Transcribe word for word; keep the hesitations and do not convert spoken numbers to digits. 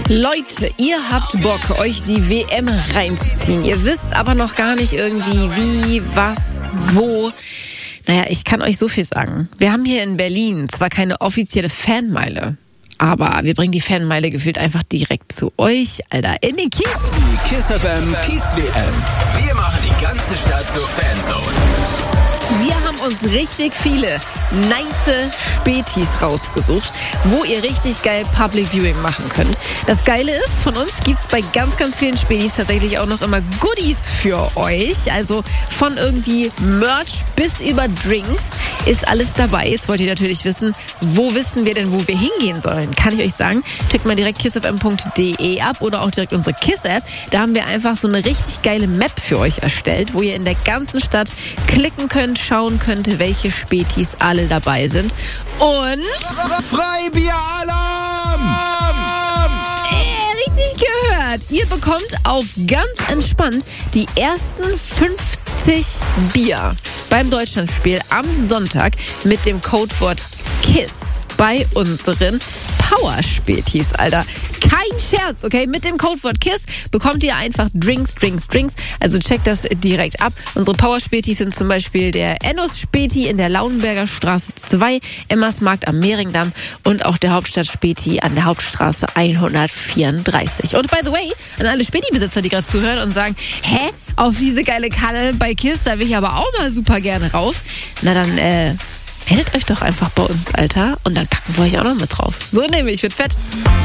Leute, ihr habt Bock, euch die W M reinzuziehen. Ihr wisst aber noch gar nicht irgendwie wie, was, wo. Naja, ich kann euch so viel sagen. Wir haben hier in Berlin zwar keine offizielle Fanmeile, aber wir bringen die Fanmeile gefühlt einfach direkt zu euch, Alter, in den Kiez. Die KISS F M Kiez W M. Wir machen die ganze Stadt zur Fanzone. Wir haben uns richtig viele nice Spätis rausgesucht, wo ihr richtig geil Public Viewing machen könnt. Das Geile ist, von uns gibt es bei ganz, ganz vielen Spätis tatsächlich auch noch immer Goodies für euch. Also von irgendwie Merch bis über Drinks ist alles dabei. Jetzt wollt ihr natürlich wissen, wo wissen wir denn, wo wir hingehen sollen? Kann ich euch sagen, checkt mal direkt kiss f m punkt d e ab oder auch direkt unsere KISS-App. Da haben wir einfach so eine richtig geile Map für euch erstellt, wo ihr in der ganzen Stadt klicken könnt, schauen könnt, welche Spätis alle dabei sind. Und Freibier-Alarm! Äh, richtig gehört. Ihr bekommt auf ganz entspannt die ersten fünfzig Bier beim Deutschlandspiel am Sonntag mit dem Codewort KISS bei unseren Power-Spätis, Alter. Kein Scherz, okay? Mit dem Codewort KISS bekommt ihr einfach Drinks, Drinks, Drinks. Also checkt das direkt ab. Unsere Power-Spätis sind zum Beispiel der Ennos-Späti in der Lauenberger Straße zwei, Emmersmarkt am Mehringdamm und auch der Hauptstadt-Späti an der Hauptstraße hundertvierunddreißig. Und by the way, an alle Späti-Besitzer, die gerade zuhören und sagen, hä, auf diese geile Kalle bei KISS, da will ich aber auch mal super gerne rauf. Na dann, äh, meldet euch doch einfach bei uns, Alter. Und dann packen wir euch auch noch mit drauf. So nämlich, wird fett.